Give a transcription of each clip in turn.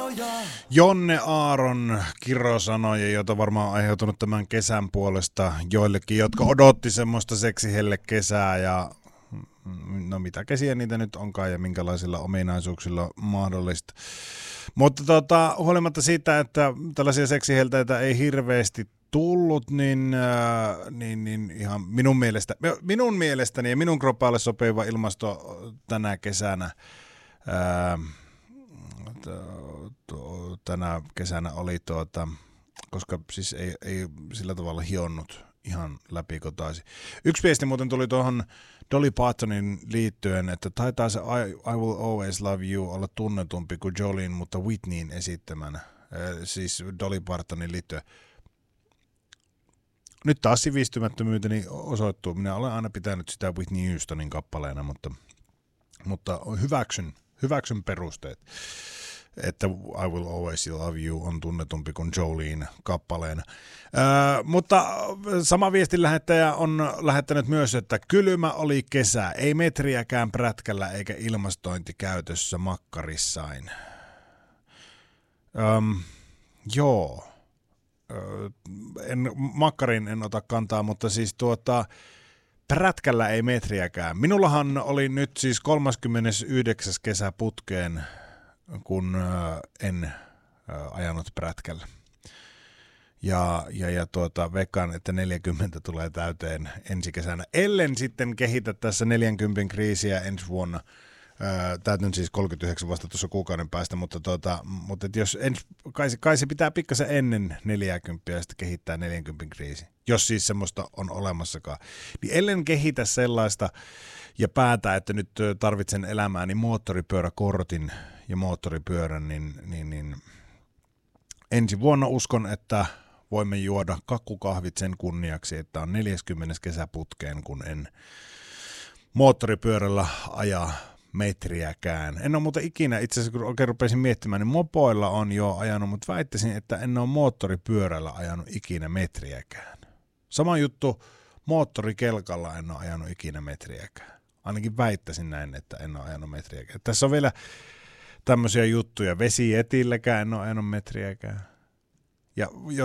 Jonne Aaron kirosanoja, joita varmaan on aiheutunut tämän kesän puolesta joillekin, jotka odotti semmoista seksihelle kesää ja no mitä kesiä niitä nyt onkaan ja minkälaisilla ominaisuuksilla mahdollista. Mutta huolimatta siitä, että tällaisia seksihelteitä ei hirveästi tullut, niin ihan minun mielestäni ja minun kroppaalle sopiva ilmasto tänä kesänä tänä kesänä oli koska siis ei sillä tavalla hionnut ihan läpikotaisin. Yksi viesti muuten tuli tuohon Dolly Partonin liittyen, että taitaa se I Will Always Love You olla tunnetumpi kuin Jolene, mutta Whitneyin esittämänä. Siis Dolly Partonin liittyen. Nyt taas sivistymättömyyteni osoittuu. Minä olen aina pitänyt sitä Whitney Houstonin kappaleena, mutta hyväksyn perusteet, että I Will Always Love You on tunnetumpi kuin Jolene kappaleena. Mutta sama viestin lähettäjä on lähettänyt myös, että kylmä oli kesä, ei metriäkään prätkällä eikä ilmastointi käytössä makkarissain. Joo. Makkarin en ota kantaa, mutta siis prätkällä ei metriäkään. Minullahan oli nyt siis 39. kesä putkeen, kun en ajanut prätkällä. Ja veikkaan, että 40 tulee täyteen ensi kesänä. Ellen sitten kehitä tässä 40 kriisiä ensi vuonna. Täytyn siis 39 vasta tuossa kuukauden päästä, mutta jos kai se pitää pikkasen ennen 40 ja sitten kehittää 40 kriisi, jos siis semmoista on olemassakaan. Niin ellen kehitä sellaista ja päätä, että nyt tarvitsen elämääni moottoripyöräkortin ja moottoripyörän, niin ensi vuonna uskon, että voimme juoda kakkukahvit sen kunniaksi, että on 40. kesäputkeen, kun en moottoripyörällä ajaa metriäkään. En ole muuten ikinä, itse asiassa kun oikein rupesin miettimään, niin mopoilla on jo ajanut, mutta väittäisin, että en ole moottoripyörällä ajanut ikinä metriäkään. Sama juttu, moottorikelkalla en ole ajanut ikinä metriäkään. Ainakin väittäisin näin, että en ole ajanut metriäkään. Tässä on vielä tämmöisiä juttuja. Vesietilläkään en ole ajanut metriäkään. Ja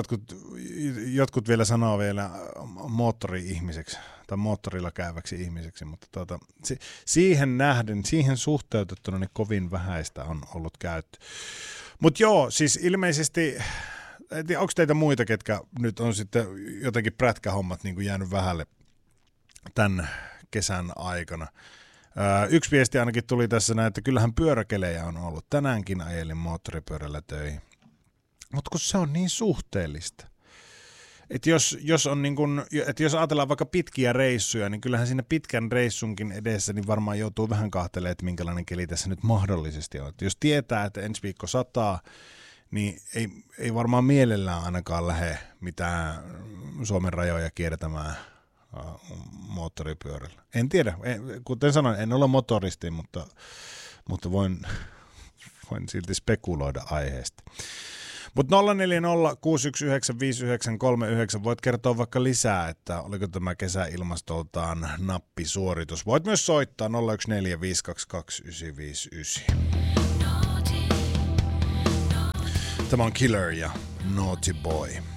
jotkut vielä sanoo vielä moottori-ihmiseksi tai moottorilla käyväksi ihmiseksi, mutta siihen nähden, siihen suhteutettuna niin kovin vähäistä on ollut käyttö. Mutta joo, siis ilmeisesti, onko teitä muita, ketkä nyt on sitten jotenkin prätkähommat niin kuin jäänyt vähälle tämän kesän aikana? Yksi viesti ainakin tuli tässä näin, että kyllähän pyöräkelejä on ollut. Tänäänkin ajelin moottoripyörällä töihin. Mutta kun se on niin suhteellista. Että jos ajatellaan vaikka pitkiä reissuja, niin kyllähän siinä pitkän reissunkin edessä niin varmaan joutuu vähän kahtelemaan, että minkälainen keli tässä nyt mahdollisesti on. Että jos tietää, että ensi viikko sataa, niin ei varmaan mielellään ainakaan lähde mitään Suomen rajoja kiertämään moottoripyörällä. En tiedä, kuten sanoin, en ole motoristi, mutta voin silti spekuloida aiheesta. Mutta 04061959939 voit kertoa vaikka lisää, että oliko tämä kesä ilmastoltaan nappisuoritus. Voit myös soittaa 0145229959. Tämä on Killer ja Naughty Boy.